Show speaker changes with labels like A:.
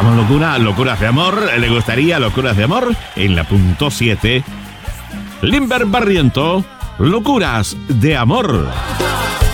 A: llama locura, locuras de amor. ¿Le gustaría locuras de amor? En la punto 7, Limber Barriento, locuras de amor.